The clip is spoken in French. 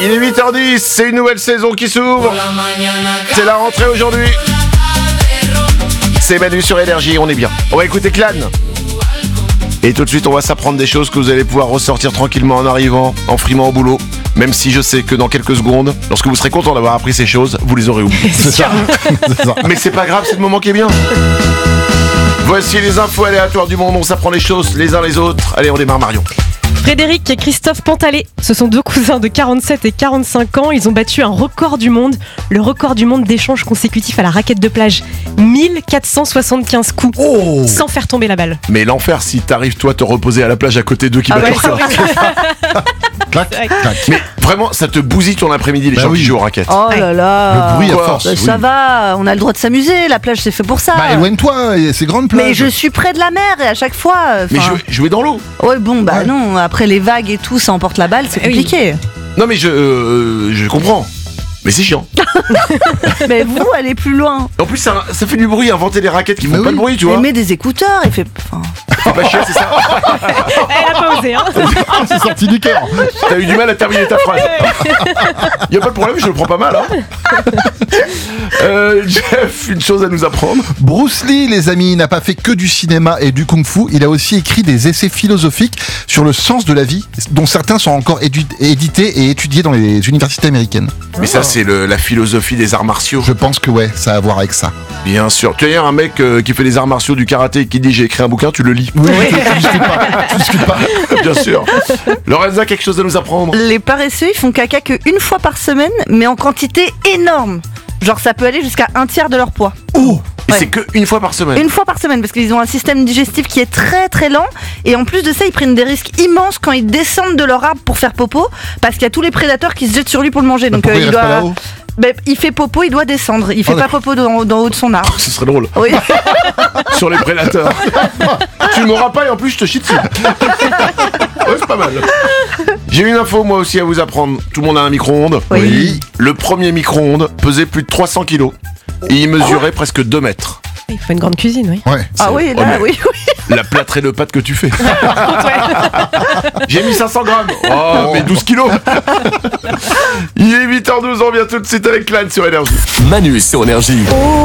Il est 8h10, c'est une nouvelle saison qui s'ouvre. C'est la rentrée aujourd'hui. C'est Manu sur Énergie, on est bien. On va écouter Clan. Et tout de suite, on va s'apprendre des choses que vous allez pouvoir ressortir tranquillement en arrivant, en frimant au boulot. Même si je sais que dans quelques secondes, lorsque vous serez content d'avoir appris ces choses, vous les aurez oubliées. C'est ça. Mais c'est pas grave, c'est le moment qui est bien. Voici les infos aléatoires du monde, on s'apprend les choses les uns les autres. Allez, on démarre Marion. Frédéric et Christophe Pantalé, ce sont deux cousins de 47 et 45 ans. Ils ont battu un record du monde, le record du monde d'échanges consécutifs à la raquette de plage. 1475 coups, sans faire tomber la balle. Mais l'enfer si t'arrives toi te reposer à la plage à côté d'eux qui battent leur record. Clac, clac. Mais vraiment, ça te bousille ton après-midi les gens qui jouent aux raquettes. Oh là là. Le bruit à Quoi force. Ça va, on a le droit de s'amuser, la plage c'est fait pour ça. Bah éloigne-toi, c'est grande plage. Mais je suis près de la mer et à chaque fois. Mais jouer dans l'eau. Ouais, bon, bah non, après les vagues et tout, ça emporte la balle, c'est compliqué. Non mais je comprends. Mais c'est chiant. Mais vous, allez plus loin. En plus, ça fait du bruit, inventer des raquettes qui font pas de bruit, tu vois. Il met des écouteurs, il fait. Enfin, C'est pas chiant, c'est ça. Elle a pas osé, hein. C'est sorti du cœur. T'as eu du mal à terminer ta phrase. Y a pas de problème, je le prends pas mal, hein. Jeff, une chose à nous apprendre. Bruce Lee, les amis, n'a pas fait que du cinéma et du kung-fu. Il a aussi écrit des essais philosophiques sur le sens de la vie, dont certains sont encore édités et étudiés dans les universités américaines. Mais ça, c'est la philosophie des arts martiaux. Je pense que ouais, ça a à voir avec ça. Bien sûr. Tu as un mec qui fait les arts martiaux, du karaté, qui dit j'ai écrit un bouquin, tu le lis. Oui, tu discutes pas. Bien sûr. Lorenza, quelque chose à nous apprendre. les paresseux, ils font caca qu'une fois par semaine, mais en quantité énorme. Genre, ça peut aller jusqu'à un tiers de leur poids. Oh. Et Ouais. c'est que une fois par semaine. Une fois par semaine, parce qu'ils ont un système digestif qui est très très lent. Et en plus de ça, ils prennent des risques immenses quand ils descendent de leur arbre pour faire popo, parce qu'il y a tous les prédateurs qui se jettent sur lui pour le manger. Donc Pourquoi il reste pas là-haut il fait popo, il doit descendre. Il fait pas popo d'en haut de son arbre. Ce serait drôle. Oui. Sur les prédateurs. Tu m'auras pas et en plus je te chie dessus. Ouais, c'est pas mal. J'ai une info moi aussi à vous apprendre. Tout le monde a un micro-ondes. Oui. Le premier micro-ondes pesait plus de 300 kilos. Et il mesurait presque 2 mètres. Il faut une grande cuisine, oui. Ouais. Ah oui, là, mais- oui. La plâtrée de pâtes que tu fais. J'ai mis 500 grammes. Oh, mais 12 kilos. Il est 8h12, on vient tout de suite avec Clan sur Énergie. Manu sur Énergie.